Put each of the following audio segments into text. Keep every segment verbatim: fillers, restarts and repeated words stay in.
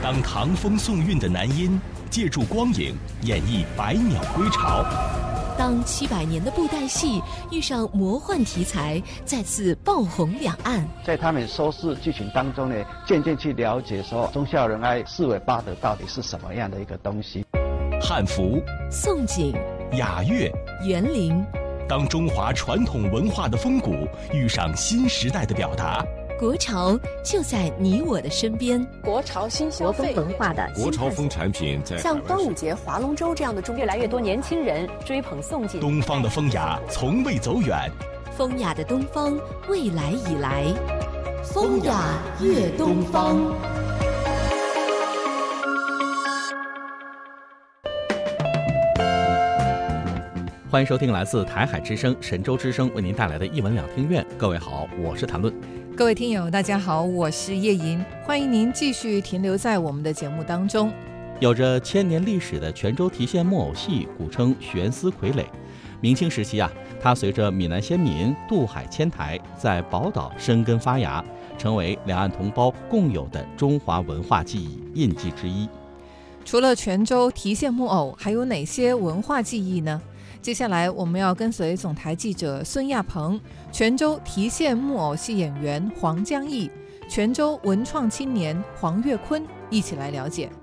当唐风宋韵的男音借助光影演绎百鸟归巢， 当七百年的布袋戏遇上魔幻题材，再次爆红两岸。 在他们收视剧情当中呢，渐渐去了解说忠孝仁爱四维八德到底是什么样的一个东西。 汉服、 宋锦、 雅乐、 园林， 当中华传统文化的风骨遇上新时代的表达。 国潮就在你我的身边。 国潮新消费文化的国潮风产品在像端午节、划龙舟这样的中，越来越多年轻人追捧宋锦。 东方的风雅从未走远， 风雅的东方，未来已来。风雅悦东方。 欢迎收听来自台海之声、神州之声为您带来的艺文两厅院。各位好，我是谭论。 各位听友大家好，我是叶莹，欢迎您继续停留在我们的节目当中。 有着千年历史的泉州提线木偶戏，古称悬丝傀儡。明清时期啊，它随着闽南先民渡海迁台，在宝岛生根发芽，成为两岸同胞共有的中华文化记忆印记之一。 除了泉州提线木偶，还有哪些文化记忆呢？接下来我们要跟随总台记者孙亚鹏、泉州提线木偶戏演员黄江毅、泉州文创青年黄月坤一起来了解。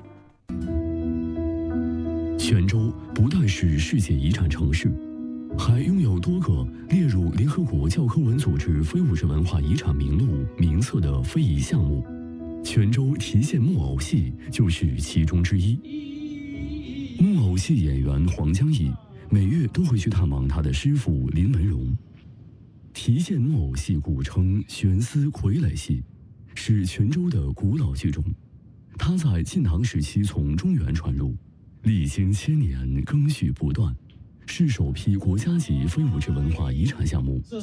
泉州不但是世界遗产城市，还拥有多个列入联合国教科文组织非物质文化遗产名录名册的非遗项目，泉州提线木偶戏就是其中之一。木偶戏演员黄江毅每月都会去探望他的师傅林文荣。提线木偶戏古称悬丝傀儡戏，是泉州的古老剧种。它在晋唐时期从中原传入，历经千年，更续不断，是首批国家级非物质文化遗产项目。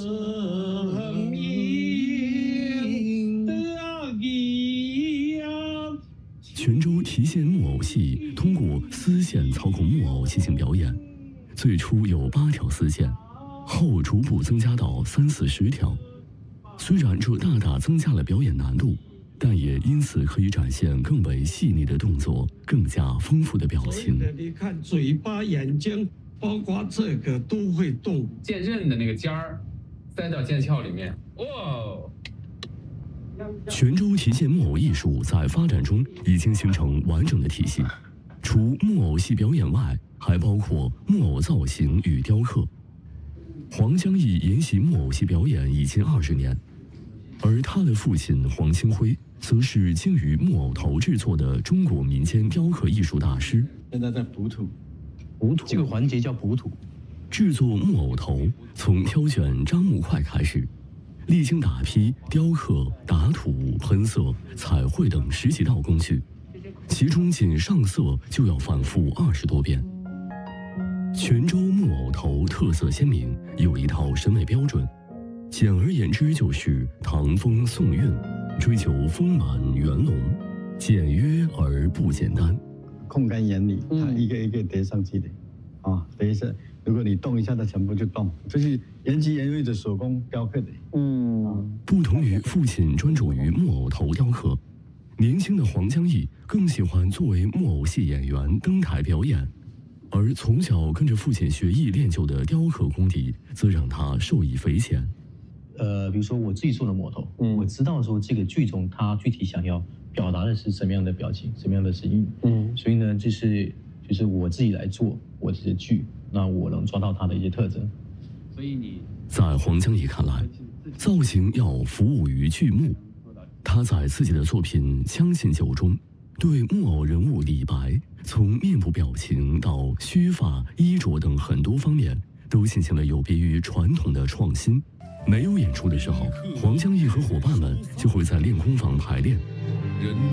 泉州提线木偶戏通过丝线操控木偶进行表演。最初有八条丝线，后逐步增加到三四十条。虽然这大大增加了表演难度，但也因此可以展现更为细腻的动作，更加丰富的表情。 你看嘴巴、眼睛，包括这个都会动。 剑刃的那个尖儿塞到剑鞘里面，哇！ 泉州提线木偶艺术在发展中已经形成完整的体系，除木偶戏表演外，还包括木偶造型与雕刻。黄江毅研习木偶戏表演已近二十年，而他的父亲黄清辉则是精于木偶头制作的中国民间雕刻艺术大师。 现在在补土， 补土这个环节叫补土。 制作木偶头从挑选樟木块开始，历经打坯、雕刻、打土、喷色、彩绘等十几道工序，其中仅上色就要反复二十多遍。泉州木偶头特色鲜明，有一套审美标准，简而言之就是唐风宋韵，追求丰满圆隆，简约而不简单。 控干眼里，它一个一个叠上去的，嗯、啊，等一下，如果你动一下，它全部就动，这是原汁原味的手工雕刻的。嗯，啊、 不同于父亲专注于木偶头雕刻，年轻的黄江毅更喜欢作为木偶戏演员登台表演。而从小跟着父亲学艺练就的雕刻功底，则让他受益匪浅。 呃，比如说我自己做的木头，嗯，我知道说这个剧中他具体想要表达的是什么样的表情，什么样的声音，嗯，所以呢，就是就是我自己来做我这些剧，那我能抓到它的一些特征。 所以你在黄江毅看来，造型要服务于剧目。他在自己的作品《将进酒》中，对木偶人物李白，从面部表情到须发、衣着等很多方面，都进行了有别于传统的创新。没有演出的时候，黄江毅和伙伴们就会在练功房排练。